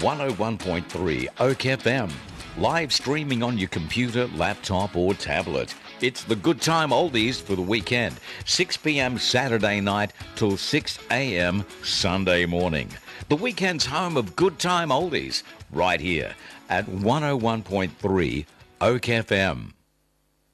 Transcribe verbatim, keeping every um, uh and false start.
one oh one point three Oak F M. Live streaming on your computer, laptop or tablet. It's the Good Time Oldies for the weekend. six p.m. Saturday night till six a.m. Sunday morning. The weekend's home of Good Time Oldies, right here at one oh one point three Oak F M.